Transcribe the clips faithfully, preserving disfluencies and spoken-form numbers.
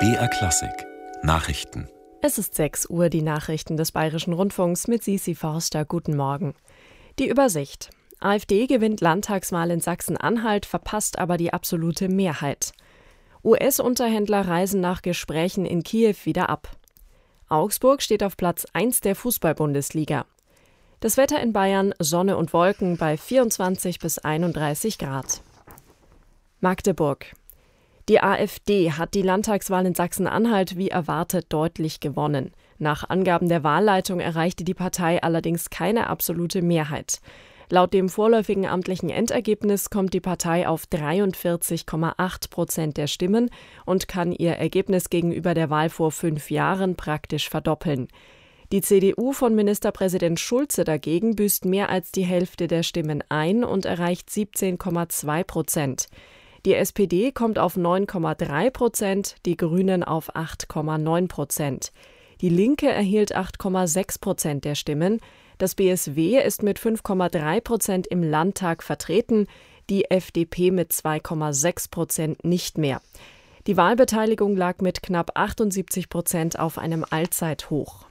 B R Klassik Nachrichten. Es ist sechs Uhr, die Nachrichten des Bayerischen Rundfunks mit Sisi Forster. Guten Morgen. Die Übersicht. AfD gewinnt Landtagswahl in Sachsen-Anhalt, verpasst aber die absolute Mehrheit. U S-Unterhändler reisen nach Gesprächen in Kiew wieder ab. Augsburg steht auf Platz eins der Fußball-Bundesliga. Das Wetter in Bayern: Sonne und Wolken bei vierundzwanzig bis einunddreißig Grad. Magdeburg. Die AfD hat die Landtagswahl in Sachsen-Anhalt wie erwartet deutlich gewonnen. Nach Angaben der Wahlleitung erreichte die Partei allerdings keine absolute Mehrheit. Laut dem vorläufigen amtlichen Endergebnis kommt die Partei auf dreiundvierzig Komma acht Prozent der Stimmen und kann ihr Ergebnis gegenüber der Wahl vor fünf Jahren praktisch verdoppeln. Die C D U von Ministerpräsident Schulze dagegen büßt mehr als die Hälfte der Stimmen ein und erreicht siebzehn Komma zwei Prozent. Die S P D kommt auf neun Komma drei Prozent, die Grünen auf acht Komma neun Prozent. Die Linke erhielt acht Komma sechs Prozent der Stimmen. Das B S W ist mit fünf Komma drei Prozent im Landtag vertreten, die F D P mit zwei Komma sechs Prozent nicht mehr. Die Wahlbeteiligung lag mit knapp achtundsiebzig Prozent auf einem Allzeithoch.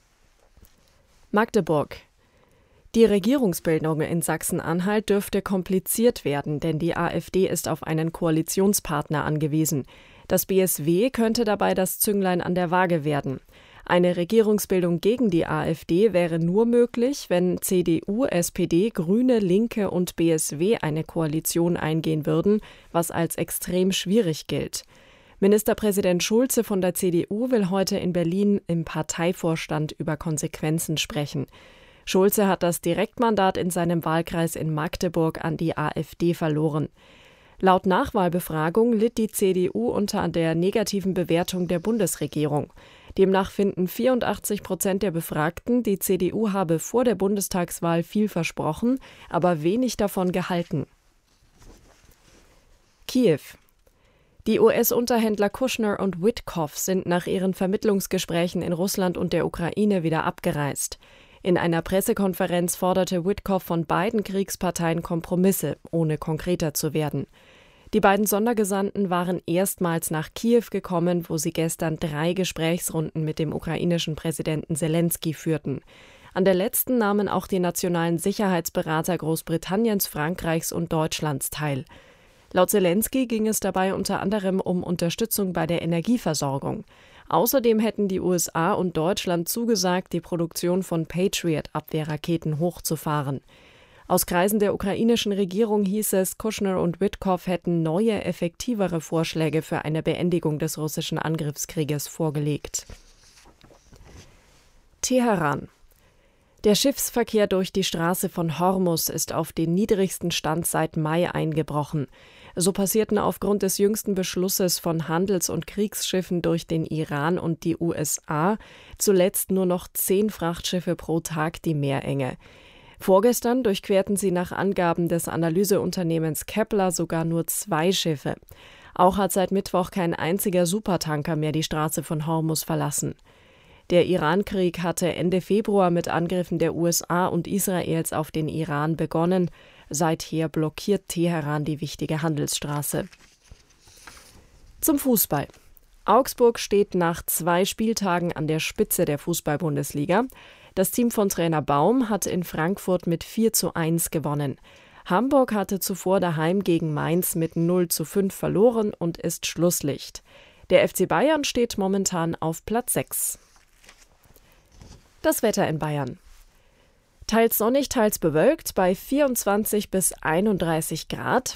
Magdeburg. Die Regierungsbildung in Sachsen-Anhalt dürfte kompliziert werden, denn die AfD ist auf einen Koalitionspartner angewiesen. Das B S W könnte dabei das Zünglein an der Waage werden. Eine Regierungsbildung gegen die AfD wäre nur möglich, wenn C D U, S P D, Grüne, Linke und B S W eine Koalition eingehen würden, was als extrem schwierig gilt. Ministerpräsident Schulze von der C D U will heute in Berlin im Parteivorstand über Konsequenzen sprechen. Schulze hat das Direktmandat in seinem Wahlkreis in Magdeburg an die AfD verloren. Laut Nachwahlbefragung litt die C D U unter der negativen Bewertung der Bundesregierung. Demnach finden vierundachtzig Prozent der Befragten, die C D U habe vor der Bundestagswahl viel versprochen, aber wenig davon gehalten. Kiew. Die U S-Unterhändler Kushner und Witkoff sind nach ihren Vermittlungsgesprächen in Russland und der Ukraine wieder abgereist. In einer Pressekonferenz forderte Witkoff von beiden Kriegsparteien Kompromisse, ohne konkreter zu werden. Die beiden Sondergesandten waren erstmals nach Kiew gekommen, wo sie gestern drei Gesprächsrunden mit dem ukrainischen Präsidenten Selenskyj führten. An der letzten nahmen auch die nationalen Sicherheitsberater Großbritanniens, Frankreichs und Deutschlands teil. Laut Selenskyj ging es dabei unter anderem um Unterstützung bei der Energieversorgung. Außerdem hätten die U S A und Deutschland zugesagt, die Produktion von Patriot-Abwehrraketen hochzufahren. Aus Kreisen der ukrainischen Regierung hieß es, Kushner und Witkoff hätten neue, effektivere Vorschläge für eine Beendigung des russischen Angriffskrieges vorgelegt. Teheran. Der Schiffsverkehr durch die Straße von Hormuz ist auf den niedrigsten Stand seit Mai eingebrochen. So passierten aufgrund des jüngsten Beschlusses von Handels- und Kriegsschiffen durch den Iran und die U S A zuletzt nur noch zehn Frachtschiffe pro Tag die Meerenge. Vorgestern durchquerten sie nach Angaben des Analyseunternehmens Kepler sogar nur zwei Schiffe. Auch hat seit Mittwoch kein einziger Supertanker mehr die Straße von Hormuz verlassen. Der Iran-Krieg hatte Ende Februar mit Angriffen der U S A und Israels auf den Iran begonnen. Seither blockiert Teheran die wichtige Handelsstraße. Zum Fußball. Augsburg steht nach zwei Spieltagen an der Spitze der Fußball-Bundesliga. Das Team von Trainer Baum hat in Frankfurt mit vier zu eins gewonnen. Hamburg hatte zuvor daheim gegen Mainz mit null zu fünf verloren und ist Schlusslicht. Der F C Bayern steht momentan auf Platz sechs. Das Wetter in Bayern. Teils sonnig, teils bewölkt bei vierundzwanzig bis einunddreißig Grad.